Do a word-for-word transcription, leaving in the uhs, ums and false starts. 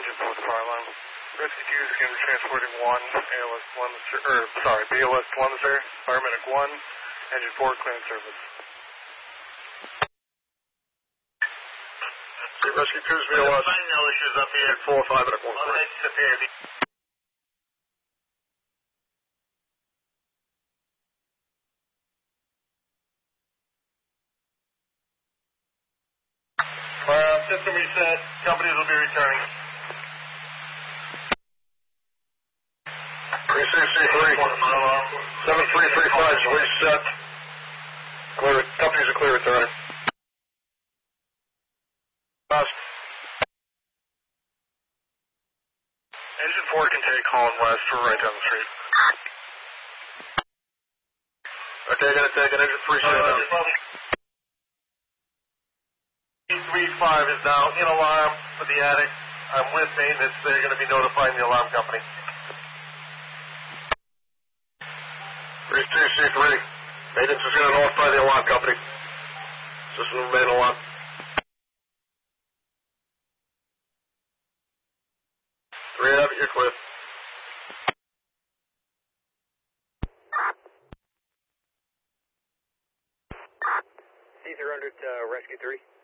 engine four to fire alarm. Rescue two is again transporting one, A L S one, or sorry, B L S one, sir. Paramedic one, engine four clearing service. Okay, Rescue two's B L S. No issues up here. four, Paramedic one. Well, it's up here. Uh, system reset. Companies will be returning. three six three, seven three three five is reset. Clear, companies are clear returning. Fast. Engine four can take Holland West. We're right down the street. Okay, gonna take an engine three seven. Uh, three five is now in alarm for the attic. I'm with maintenance. They're going to be notifying the alarm company. three two C three. Maintenance is going to notify the alarm company. System will remain alarm. three Abbott, you're clear. C three hundred, uh, Rescue three.